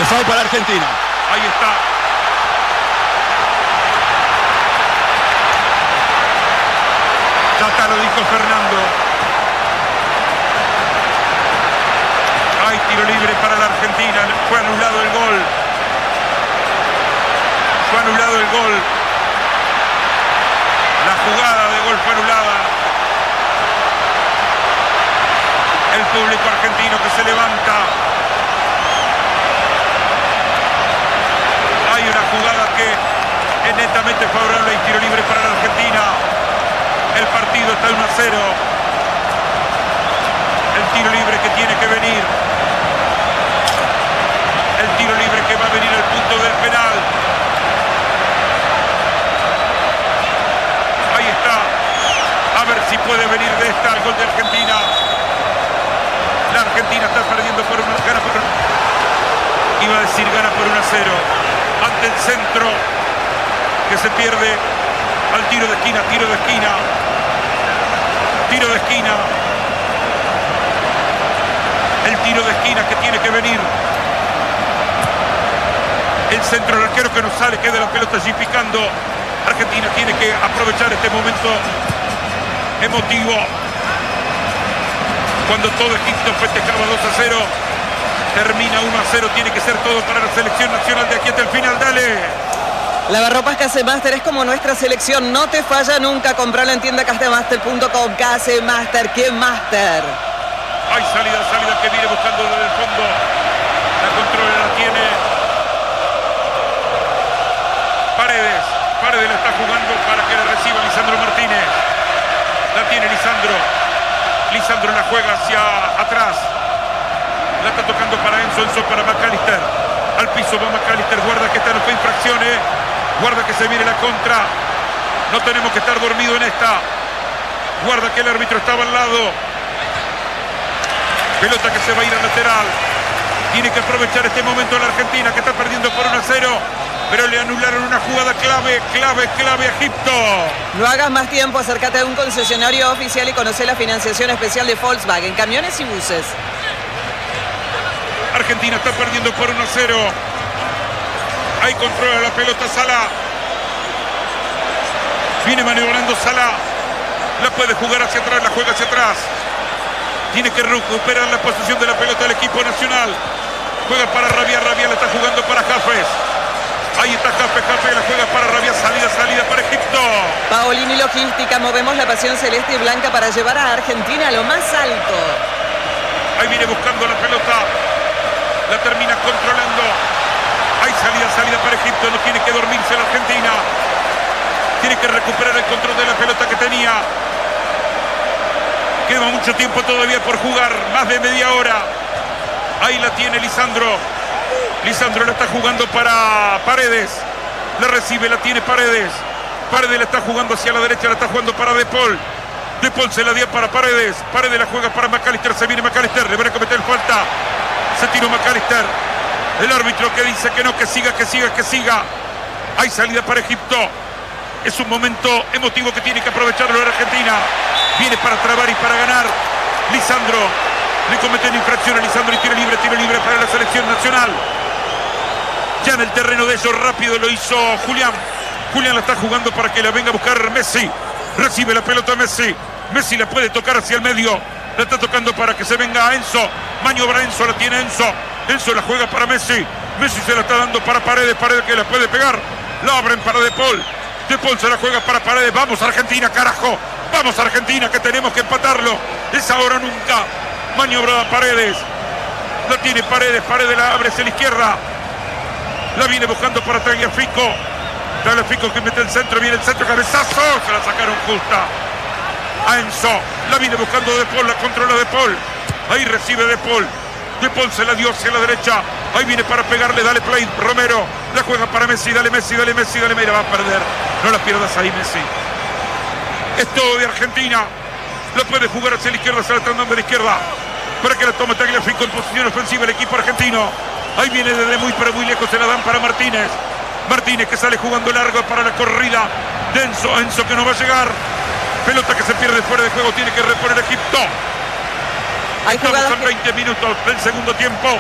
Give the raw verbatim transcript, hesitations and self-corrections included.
El foul para Argentina. Ahí está. Ya está, lo dijo Fernando. Hay tiro libre para la Argentina. Fue anulado el gol. Fue anulado el gol. La jugada de gol fue anulada. El público argentino que se levanta. Hay una jugada que es netamente favorable y tiro libre para la Argentina. El partido está uno a cero. El tiro libre que tiene que venir. El tiro libre que va a venir al punto del penal. Ahí está. A ver si puede venir de esta el gol de Argentina. La Argentina está perdiendo por una... Gana por, iba a decir gana por uno a cero. Ante el centro que se pierde al tiro de esquina, tiro de esquina. Tiro de esquina. El tiro de esquina que tiene que venir. El centro del arquero que no sale, queda la pelota allí picando. Argentina tiene que aprovechar este momento emotivo. Cuando todo Egipto festejaba dos a cero, termina uno a cero. Tiene que ser todo para la selección nacional de aquí hasta el final. Dale. Lavarropas Casemaster es como nuestra selección, no te falla nunca. Compralo en tienda casemaster punto com. Casemaster, ¿qué master? Hay salida, salida que viene buscando desde el fondo. La controla, la tiene Paredes. Paredes la está jugando para que la reciba Lisandro Martínez. La tiene Lisandro. Lisandro la juega hacia atrás. La está tocando para Enzo, Enzo para McAllister. Al piso va McAllister, guarda que esta no fue infracción, eh. Guarda que se viene la contra. No tenemos que estar dormidos en esta. Guarda que el árbitro estaba al lado. Pelota que se va a ir al lateral. Tiene que aprovechar este momento la Argentina, que está perdiendo por uno a cero. Pero le anularon una jugada clave, clave, clave a Egipto. No hagas más tiempo, acércate a un concesionario oficial y conoce la financiación especial de Volkswagen, camiones y buses. Argentina está perdiendo por uno a cero. Ahí controla la pelota Salah. Viene maniobrando Salah. La puede jugar hacia atrás, la juega hacia atrás. Tiene que recuperar la posición de la pelota del equipo nacional. Juega para Rabia, Rabia la está jugando para Jafes. Ahí está Jafes, Jafes la juega para Rabia, salida, salida para Egipto. Paolini Logística, movemos la pasión celeste y blanca para llevar a Argentina a lo más alto. Ahí viene buscando la pelota. La termina controlando. Hay salida, salida para Egipto. No tiene que dormirse la Argentina. Tiene que recuperar el control de la pelota que tenía. Queda mucho tiempo todavía por jugar. Más de media hora. Ahí la tiene Lisandro. Lisandro la está jugando para Paredes. La recibe, la tiene Paredes. Paredes la está jugando hacia la derecha. La está jugando para De Paul. De Paul se la dio para Paredes. Paredes la juega para McAllister. Se viene McAllister. Le van a cometer falta. Se tiró McAllister. El árbitro que dice que no, que siga, que siga, que siga. Hay salida para Egipto. Es un momento emotivo que tiene que aprovecharlo la Argentina. Viene para trabar y para ganar. Lisandro. Le comete una infracción a Lisandro y tiro libre, tiro libre para la selección nacional. Ya en el terreno de ellos rápido lo hizo Julián. Julián la está jugando para que la venga a buscar Messi. Recibe la pelota Messi. Messi la puede tocar hacia el medio. La está tocando para que se venga a Enzo. Maniobra Enzo, la tiene Enzo. Enzo la juega para Messi. Messi se la está dando para Paredes. Paredes que la puede pegar. La abren para De Paul. De Paul se la juega para Paredes. Vamos Argentina, carajo. Vamos Argentina, que tenemos que empatarlo. Es ahora o nunca. Maniobra Paredes. La tiene Paredes. Paredes la abre hacia la izquierda. La viene buscando para Tagliafico. Tagliafico que mete el centro. Viene el centro, cabezazo. Se la sacaron justa a Enzo. La viene buscando De Paul. La controla De Paul. Ahí recibe De Paul. De Paul se la dio hacia la derecha. Ahí viene para pegarle. Dale play Romero. La juega para Messi. Dale Messi. Dale Messi. Dale Messi. La va a perder. No la pierdas ahí Messi. Es todo de Argentina. La puede jugar hacia la izquierda. Se la están dando a la izquierda para que la tome Tagliafico en posición ofensiva el equipo argentino. Ahí viene desde muy pero muy lejos. Se la dan para Martínez. Martínez que sale jugando largo para la corrida de Enzo. Enzo que no va a llegar. Pelota que se pierde fuera de juego. Tiene que reponer Egipto. Hay Estamos jugadas en que... veinte minutos del segundo tiempo.